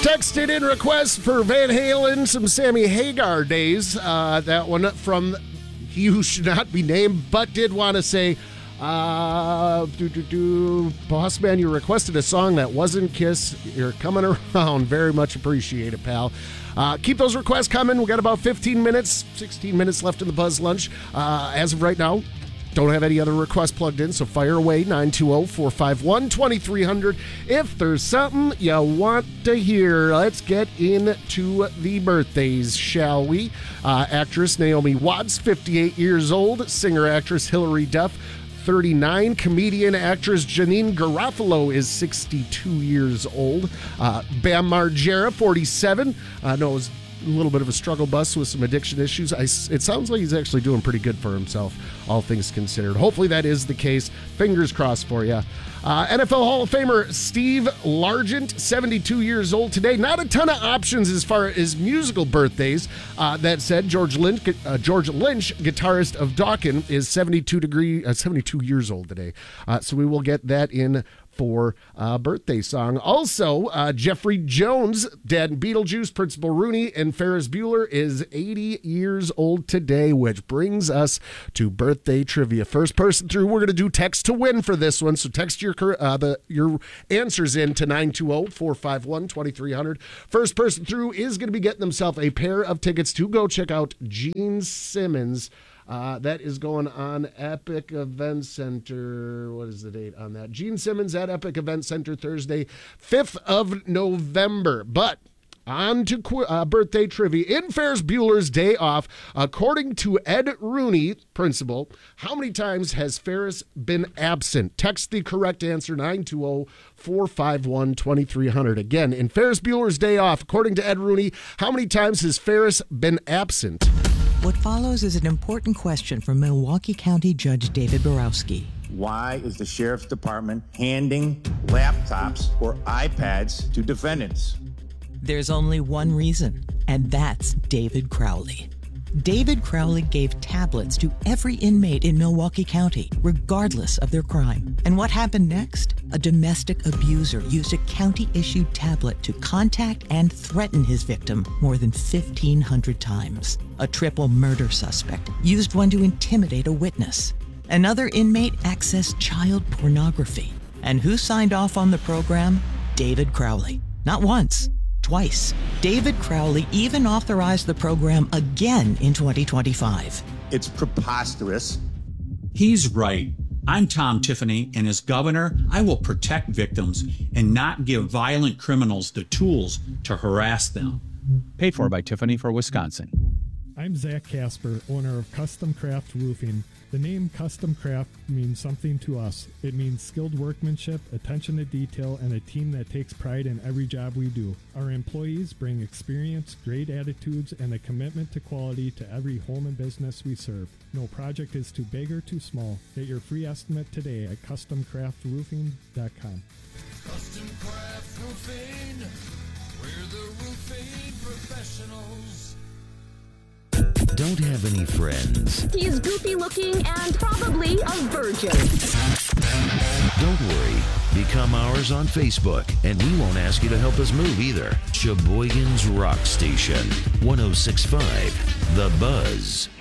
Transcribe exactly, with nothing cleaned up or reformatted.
Texted in requests for Van Halen, some Sammy Hagar days. Uh, that one from He Who Should Not Be Named, but did want to say, uh, do, do, do, Boss Man, you requested a song that wasn't Kiss. You're coming around. Very much appreciated, pal. Uh, keep those requests coming. We got about fifteen minutes, sixteen minutes left in the Buzz Lunch. Uh, as of right now, don't have any other requests plugged in, so fire away, nine two zero, four five one, two three zero zero. If there's something you want to hear, let's get into the birthdays, shall we? Uh, actress Naomi Watts, fifty-eight years old. Singer-actress Hilary Duff, thirty-nine. Comedian actress Janine Garofalo is sixty-two years old. Uh, Bam Margera, forty-seven. I uh, know it was a little bit of a struggle bus with some addiction issues. I, it sounds like he's actually doing pretty good for himself, all things considered. Hopefully that is the case. Fingers crossed for you. Uh, N F L Hall of Famer Steve Largent, seventy-two years old today. Not a ton of options as far as musical birthdays. Uh, that said, George Lynch, uh, George Lynch, guitarist of Dokken, is seventy-two degree, uh, seventy-two years old today. Uh, so we will get that in for a birthday song. Also, uh, Jeffrey Jones, dad in Beetlejuice, Principal Rooney, and Ferris Bueller is eighty years old today, which brings us to birthday trivia. First person through, we're going to do text to win for this one. So text your uh, the your answers in to nine two zero, four five one, two three zero zero. First person through is going to be getting themselves a pair of tickets to go check out Gene Simmons. Uh, that is going on Epic Event Center. What is the date on that? Gene Simmons at Epic Event Center Thursday, fifth of November. But on to qu- uh, birthday trivia. In Ferris Bueller's Day Off, according to Ed Rooney, principal, how many times has Ferris been absent? Text the correct answer, nine two zero, four five one, two three zero zero. Again, in Ferris Bueller's Day Off, according to Ed Rooney, how many times has Ferris been absent? What follows is an important question from Milwaukee County Judge David Borowski. Why is the Sheriff's Department handing laptops or iPads to defendants? There's only one reason, and that's David Crowley. David Crowley gave tablets to every inmate in Milwaukee County, regardless of their crime. And what happened next? A domestic abuser used a county-issued tablet to contact and threaten his victim more than fifteen hundred times. A triple murder suspect used one to intimidate a witness. Another inmate accessed child pornography. And who signed off on the program? David Crowley. Not once, twice. David Crowley even authorized the program again in twenty twenty-five. It's preposterous. He's right. I'm Tom Tiffany, and as governor, I will protect victims and not give violent criminals the tools to harass them. Paid for by Tiffany for Wisconsin. I'm Zach Casper, owner of Custom Craft Roofing. The name Custom Craft means something to us. It means skilled workmanship, attention to detail, and a team that takes pride in every job we do. Our employees bring experience, great attitudes, and a commitment to quality to every home and business we serve. No project is too big or too small. Get your free estimate today at custom craft roofing dot com. Custom Craft Roofing, we're the roofing professionals. Don't have any friends. He's goofy looking and probably a virgin. Don't worry. Become ours on Facebook, and we won't ask you to help us move either. Sheboygan's Rock Station, one oh six point five, The Buzz.